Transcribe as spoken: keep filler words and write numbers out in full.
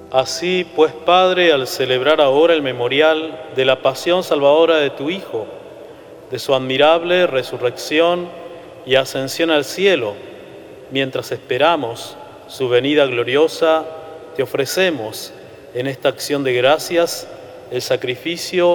Así pues, Padre, al celebrar ahora el memorial de la pasión salvadora de tu Hijo, de su admirable resurrección y ascensión al cielo, mientras esperamos su venida gloriosa, te ofrecemos en esta acción de gracias el sacrificio